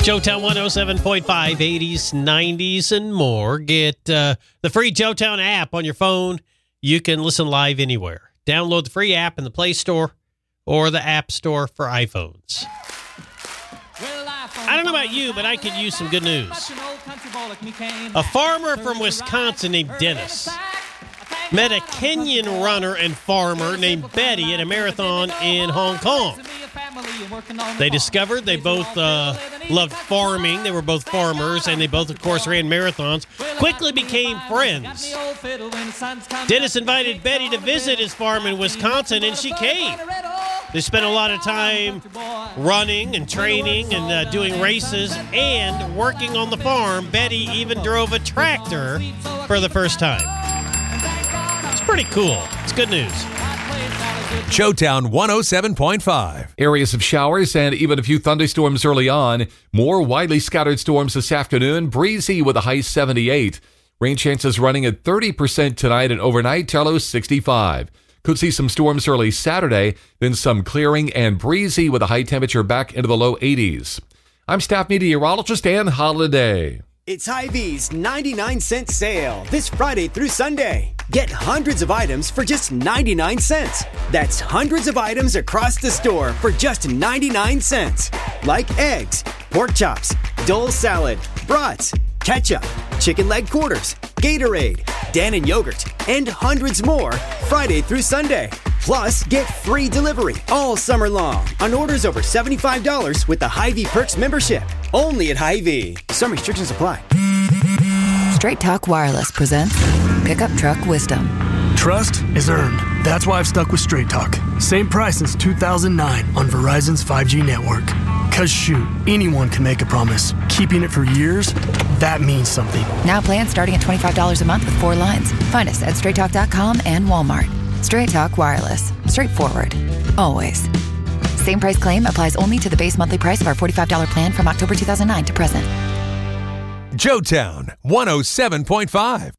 Joetown 107.5, 80s, 90s, and more. Get the free Joetown app on your phone. You can listen live anywhere. Download the free app in the Play Store or the App Store for iPhones. I don't know about you, but I could use some good news. A farmer from Wisconsin named Dennis met a Kenyan runner and farmer named Betty at a marathon in Hong Kong. They discovered they both loved farming. They were both farmers, and they both, of course, ran marathons. Quickly became friends. Dennis invited Betty to visit his farm in Wisconsin, and she came. They spent a lot of time running and training and doing races and working on the farm. Betty even drove a tractor for the first time. It's pretty cool. It's good news. Joetown 107.5. Areas of showers and even a few thunderstorms early on. More widely scattered storms this afternoon. Breezy with a high 78. Rain chances running at 30% tonight and overnight. Low 65. Could see some storms early Saturday, then some clearing and breezy with a high temperature back into the low 80s. I'm staff meteorologist Ann Holiday. It's Hy-Vee's 99-cent sale this Friday through Sunday. Get hundreds of items for just 99 cents. That's hundreds of items across the store for just 99 cents. Like eggs, pork chops, Dole salad, brats, ketchup, chicken leg quarters, Gatorade, Dannon yogurt, and hundreds more Friday through Sunday. Plus, get free delivery all summer long on orders over $75 with the Hy-Vee Perks membership. Only at Hy-Vee. Some restrictions apply. Straight Talk Wireless presents Pickup Truck Wisdom. Trust is earned. That's why I've stuck with Straight Talk. Same price since 2009 on Verizon's 5G network. Cause shoot, anyone can make a promise. Keeping it for years, that means something. Now plans starting at $25 a month with 4 lines. Find us at straighttalk.com and Walmart. Straight Talk Wireless. Straightforward. Always. Same price claim applies only to the base monthly price of our $45 plan from October 2009 to present. Joetown 107.5.